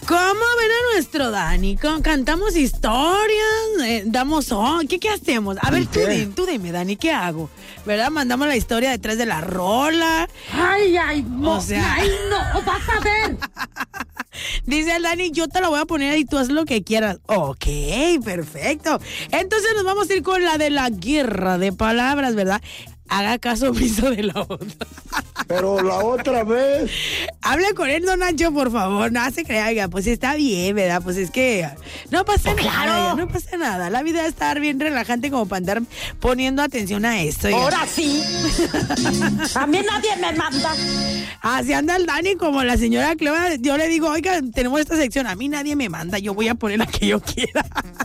¿Cómo ven a nuestro Dani? Cantamos historias, damos... ¿Qué hacemos? A ver, tú dime, Dani, ¿qué hago? ¿Verdad? Mandamos la historia detrás de la rola. Ay, no, o sea... ay, no, vas a ver. Dice el Dani, yo te la voy a poner y tú haz lo que quieras. Ok, perfecto. Entonces nos vamos a ir con la de la guerra de palabras, ¿verdad? Haga caso omiso de la otra. Pero la otra vez. Hable con él, don Nacho, por favor. No se crea, oiga, pues está bien, ¿verdad? Pues es que no pasa nada, no pasa nada. La vida va a estar bien relajante como para andar poniendo atención a esto. Oiga. Ahora sí. A mí nadie me manda. Así anda el Dani como la señora Cleva. Yo le digo, oiga, tenemos esta sección. A mí nadie me manda, yo voy a poner la que yo quiera.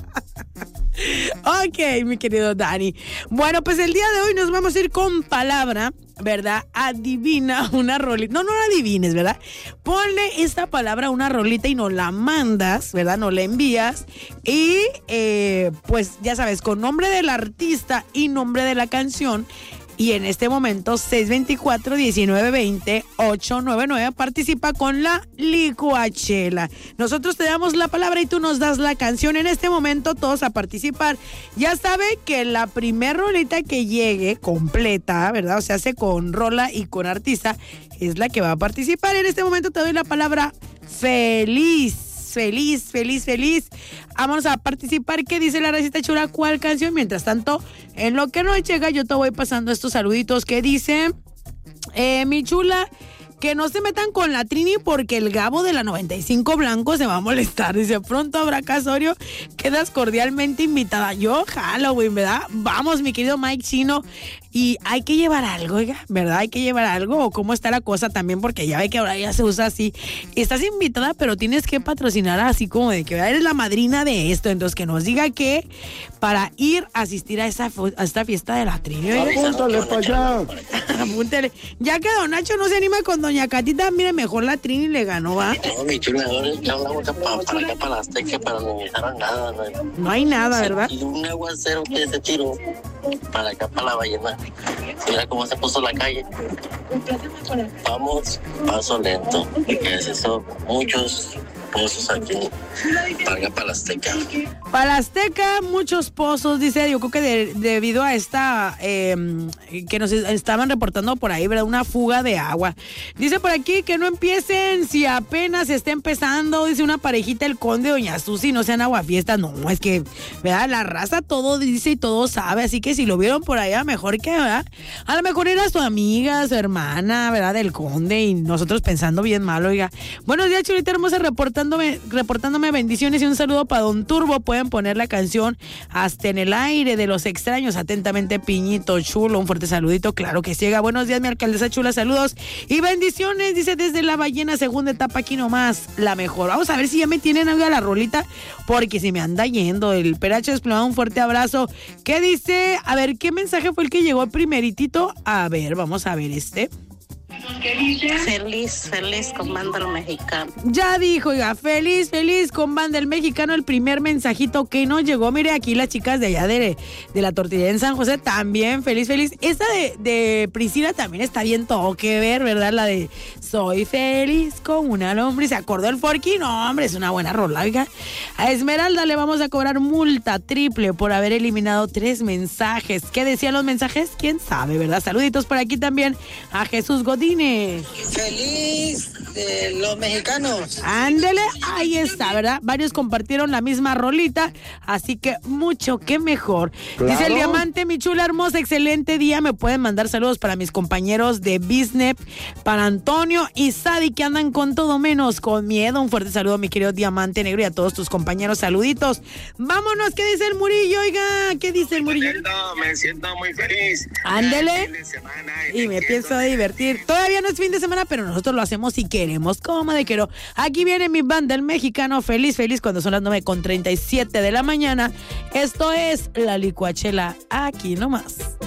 Ok, mi querido Dani. Bueno, pues el día de hoy nos vamos a ir con palabra, ¿verdad? Adivina una rolita. No la adivines, ¿verdad? Ponle esta palabra a una rolita y nos la mandas, ¿verdad? Nos la envías. Y pues ya sabes, con nombre del artista y nombre de la canción. Y en este momento, 624-1920-899, participa con la licuachela. Nosotros te damos la palabra y tú nos das la canción. En este momento, todos a participar. Ya sabe que la primer rolita que llegue completa, ¿verdad? O sea, hace con rola y con artista, es la que va a participar. En este momento te doy la palabra feliz. Feliz. Vamos a participar. ¿Qué dice la racita chula? ¿Cuál canción? Mientras tanto, en lo que no llega, yo te voy pasando estos saluditos que dice mi chula, que no se metan con la Trini porque el Gabo de la 95 Blanco se va a molestar. Dice, pronto habrá casorio, quedas cordialmente invitada. Yo, Halloween, ¿verdad? Vamos, mi querido Mike Chino. Y hay que llevar algo, oiga, ¿verdad? Hay que llevar algo. O cómo está la cosa también, porque ya ve que ahora ya se usa así. Estás invitada, pero tienes que patrocinar así como de que eres la madrina de esto. Entonces, que nos diga que para ir a asistir a esta fiesta de la Trini. Apúntale para allá. Apúntale. Ya que don Nacho no se anima con doña Catita, mire, mejor la Trini le ganó, ¿va? No, mi chula, ya hablamos para acá, para la Azteca, pero no me dejaron nada. No hay nada, ¿verdad? Y un aguacero que se tiró para acá, para la ballena. Mira cómo se puso la calle. Vamos, paso lento, porque es eso, muchos pozos aquí, para acá, para la Azteca. Para la Azteca, muchos pozos, dice, yo creo que debido a esta, que nos estaban reportando por ahí, ¿verdad? Una fuga de agua. Dice por aquí que no empiecen si apenas se está empezando, dice una parejita, el Conde, doña Susi, no sean aguafiestas. No, es que, ¿verdad? La raza todo dice y todo sabe, así que si lo vieron por allá, mejor que, ¿verdad? A lo mejor era su amiga, su hermana, ¿verdad? Del Conde, y nosotros pensando bien mal, oiga. Buenos días, chulita hermosa, reportándome bendiciones y un saludo para Don Turbo. Pueden poner la canción Hasta en el aire de Los Extraños. Atentamente, Piñito Chulo. Un fuerte saludito, claro que llega. Buenos días, mi alcaldesa chula, saludos y bendiciones, dice desde La Ballena, segunda etapa, aquí nomás, la mejor. Vamos a ver si ya me tienen algo a la rolita, porque se me anda yendo el Peracho Desplomado. Un fuerte abrazo. ¿Qué dice? A ver, ¿qué mensaje fue el que llegó primeritito? A ver, vamos a ver este. Feliz con Banda El Mexicano. Ya dijo, oiga, feliz con Banda El Mexicano. El primer mensajito que nos llegó. Mire, aquí las chicas de allá de la tortillería en San José también, feliz. Esta de Priscila también está bien, todo que ver, ¿verdad? La de soy feliz con una lombriz. ¿Se acordó el Forky? No, hombre, es una buena rola, oiga. A Esmeralda le vamos a cobrar multa triple por haber eliminado 3 mensajes. ¿Qué decían los mensajes? ¿Quién sabe, verdad? Saluditos por aquí también a Jesús Godínez. Feliz de los mexicanos. Ándele, ahí está, ¿verdad? Varios compartieron la misma rolita, así que mucho que mejor. Claro. Dice el Diamante, mi chula hermosa, excelente día. Me pueden mandar saludos para mis compañeros de Bisnep, para Antonio y Sadi, que andan con todo menos con miedo. Un fuerte saludo, mi querido Diamante Negro, y a todos tus compañeros, saluditos. Vámonos, ¿qué dice el Murillo? Oiga, ¿qué dice el Murillo? Me siento muy feliz. Ándele, y me pienso divertir. Todavía no es fin de semana, pero nosotros lo hacemos si queremos. ¿Cómo de quiero? Aquí viene mi Banda El Mexicano, feliz cuando son las 9:37 de la mañana. Esto es La Licuachela, aquí nomás.